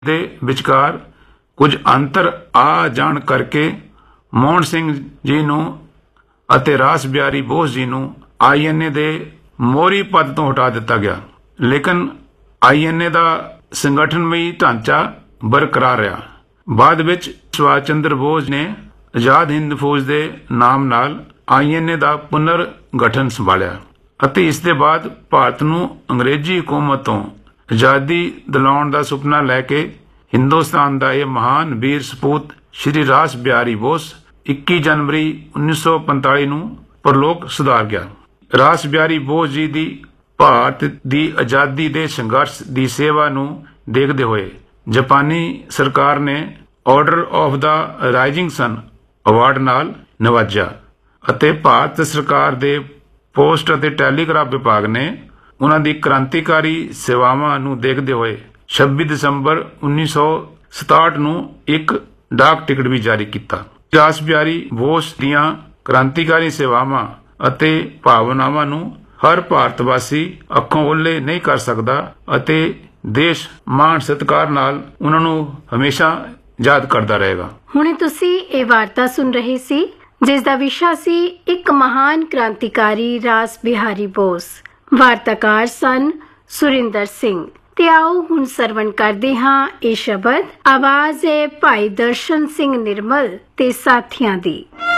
ਦੇ ਵਿਚਕਾਰ ਕੁਝ ਅੰਤਰ ਆ ਜਾਣ ਕਰਕੇ ਮੋਹਨ ਸਿੰਘ ਜੀ ਨੂੰ ਅਤੇ ਰਾਸ ਬਿਹਾਰੀ ਬੋਸ ਜੀ ਨੂੰ INA ਦੇ ਮੋਹਰੀ ਪਦ ਤੋਂ ਹਟਾ ਦਿੱਤਾ ਗਿਆ। ਲੇਕਿਨ INA ਦਾ ਸੰਗਠਨਮਈ ਢਾਂਚਾ ਬਰਕਰਾਰ ਰਿਹਾ। ਬਾਅਦ ਵਿੱਚ ਸੁਭਾਸ਼ ਚੰਦਰ ਬੋਸ ਨੇ ਆਜ਼ਾਦ ਹਿੰਦ ਫੌਜ ਦੇ ਨਾਮ ਨਾਲ INA ਦਾ ਪੁਨਰ ਗਠਨ ਸੰਭਾਲਿਆ ਅਤੇ ਇਸ ਦੇ ਬਾਅਦ ਭਾਰਤ ਨੂੰ ਅੰਗਰੇਜ਼ੀ ਹਕੂਮਤ ਤੋਂ ਆਜ਼ਾਦੀ ਦਿਲਾਉਣ ਦਾ ਸੁਪਨਾ ਲੈ ਕੇ ਹਿੰਦੁਸਤਾਨ ਦਾ ਇਹ ਮਹਾਨ ਵੀਰ ਸਪੂਤ ਸ਼੍ਰੀ ਰਾਸ ਬਿਹਾਰੀ ਬੋਸ 21 ਜਨਵਰੀ 1945 ਨੂੰ ਪਰਲੋਕ ਸੁਧਾਰ ਗਿਆ। ਰਾਸ ਬਿਹਾਰੀ ਬੋਸ ਜੀ ਦੀ ਭਾਰਤ ਦੀ ਆਜ਼ਾਦੀ ਦੇ ਸੰਘਰਸ਼ ਦੀ ਸੇਵਾ ਨੂੰ ਦੇਖਦੇ ਹੋਏ ਜਾਪਾਨੀ ਸਰਕਾਰ ਨੇ order of the rising son award ਨਾਲ ਨਵਾਜਿਆ ਅਤੇ ਭਾਰਤ ਸਰਕਾਰ ਦੇ ਪੋਸਟ ਅਤੇ ਟੈਲੀਗ੍ਰਾਫ ਵਿਭਾਗ ਨੇ ਉਹਨਾਂ ਦੀ ਕ੍ਰਾਂਤੀਕਾਰੀ ਸੇਵਾਵਾਂ ਨੂੰ ਦੇਖਦੇ ਹੋਏ 26 ਦਸੰਬਰ 1967 ਨੂੰ ਇੱਕ ਡਾਕ ਟਿਕਟ ਵੀ ਜਾਰੀ ਕੀਤਾ। ਰਾਸ ਬਿਹਾਰੀ ਬੋਸ ਦੀਆਂ ਕ੍ਰਾਂਤੀਕਾਰੀ ਸੇਵਾਵਾਂ ਅਤੇ ਭਾਵਨਾਵਾਂ ਨੂੰ ਹਰ ਭਾਰਤਵਾਸੀ ਅੱਖੋਂ ਓਹਲੇ ਨਹੀਂ ਕਰ ਸਕਦਾ ਅਤੇ ਦੇਸ਼ ਮਾਣ ਸਤਿਕਾਰ ਨਾਲ ਉਹਨਾਂ ਨੂੰ ਹਮੇਸ਼ਾ ਯਾਦ ਕਰਦਾ ਰਹੇਗਾ। ਹੁਣੇ ਤੁਸੀਂ ਇਹ ਵਾਰਤਾ ਸੁਣ ਰਹੇ ਸੀ ਜਿਸ ਦਾ ਵਿਸ਼ਾ ਸੀ ਇੱਕ ਮਹਾਨ ਕ੍ਰਾਂਤੀਕਾਰੀ ਰਾਸ ਬਿਹਾਰੀ ਬੋਸ। ਵਾਰਤਾਕਾਰ ਸਨ ਸੁਰਿੰਦਰ ਸਿੰਘ। ਤੇ ਆਓ ਹੁਣ ਸਰਵਣ ਕਰਦੇ ਹਾਂ ਇਹ ਸ਼ਬਦ। ਆਵਾਜ਼ ਹੈ ਭਾਈ ਦਰਸ਼ਨ ਸਿੰਘ ਨਿਰਮਲ ਤੇ ਸਾਥੀਆਂ ਦੀ।